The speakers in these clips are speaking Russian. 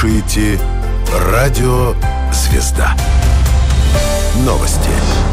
слушаете радио «Звезда». Новости.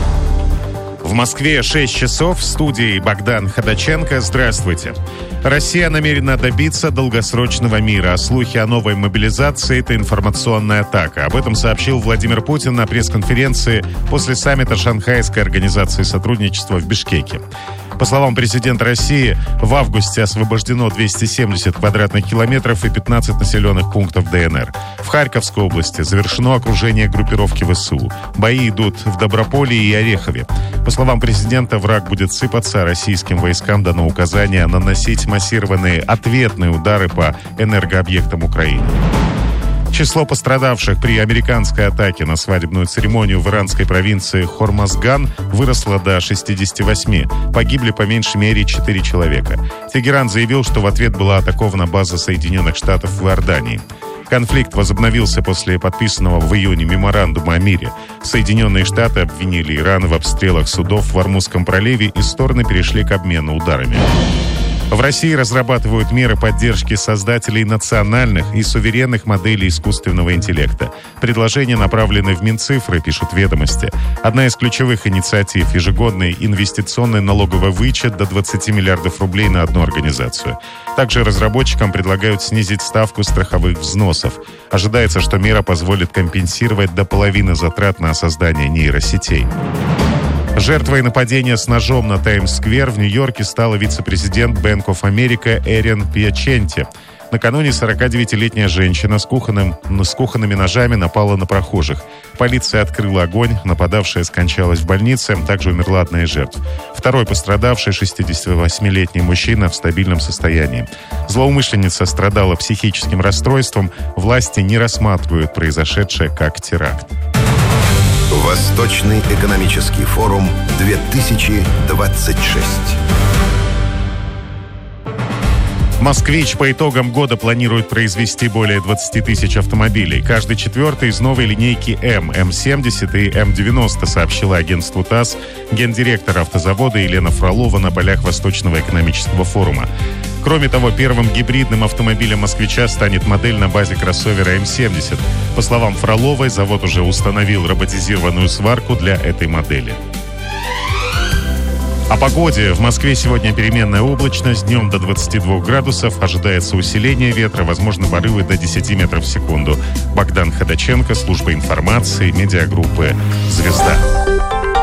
В Москве 6 часов. В студии Богдан Ходаченко. Здравствуйте. Россия намерена добиться долгосрочного мира. А слухи о новой мобилизации – это информационная атака. Об этом сообщил Владимир Путин на пресс-конференции после саммита Шанхайской организации сотрудничества в Бишкеке. По словам президента России, в августе освобождено 270 квадратных километров и 15 населенных пунктов ДНР. В Харьковской области завершено окружение группировки ВСУ. Бои идут в Доброполе и Орехове. По словам президента, враг будет сыпаться, а российским войскам дано указание наносить массированные ответные удары по энергообъектам Украины. Число пострадавших при американской атаке на свадебную церемонию в иранской провинции Хормазган выросло до 68. Погибли по меньшей мере 4 человека. Тегеран заявил, что в ответ была атакована база Соединенных Штатов в Иордании. Конфликт возобновился после подписанного в июне меморандума о мире. Соединенные Штаты обвинили Иран в обстрелах судов в Ормузском проливе, и стороны перешли к обмену ударами. В России разрабатывают меры поддержки создателей национальных и суверенных моделей искусственного интеллекта. Предложения направлены в Минцифры, пишут «Ведомости». Одна из ключевых инициатив – ежегодный инвестиционный налоговый вычет до 20 миллиардов рублей на одну организацию. Также разработчикам предлагают снизить ставку страховых взносов. Ожидается, что мера позволит компенсировать до половины затрат на создание нейросетей. Жертвой нападения с ножом на Таймс-сквер в Нью-Йорке стала вице-президент Bank of America Эрин Пьяченти. Накануне 49-летняя женщина с кухонными ножами напала на прохожих. Полиция открыла огонь, нападавшая скончалась в больнице, также умерла одна из жертв. Второй пострадавший, 68-летний мужчина, в стабильном состоянии. Злоумышленница страдала психическим расстройством. Власти не рассматривают произошедшее как теракт. Восточный экономический форум 2026. «Москвич» по итогам года планирует произвести более 20 тысяч автомобилей. Каждый четвертый из новой линейки М70 и М90, сообщила агентству ТАСС гендиректор автозавода Елена Фролова на полях Восточного экономического форума. Кроме того, первым гибридным автомобилем «Москвича» станет модель на базе кроссовера М70. По словам Фроловой, завод уже установил роботизированную сварку для этой модели. О погоде. В Москве сегодня переменная облачность. Днем до 22 градусов. Ожидается усиление ветра, возможно, порывы до 10 метров в секунду. Богдан Ходаченко, служба информации, медиагруппы «Звезда».